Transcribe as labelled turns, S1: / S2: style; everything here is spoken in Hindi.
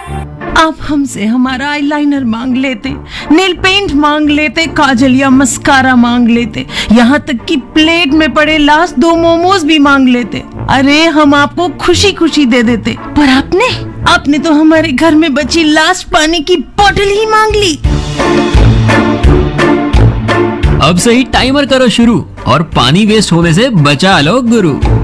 S1: आप हमसे हमारा आईलाइनर मांग लेते, नेल पेंट मांग लेते, काजल या मस्कारा मांग लेते, यहाँ तक कि प्लेट में पड़े लास्ट 2 मोमोज भी मांग लेते। अरे हम आपको खुशी खुशी दे देते, पर आपने तो हमारे घर में बची लास्ट पानी की बोतल ही मांग ली।
S2: अब से ही टाइमर करो शुरू और पानी वेस्ट होने से बचा लो गुरु।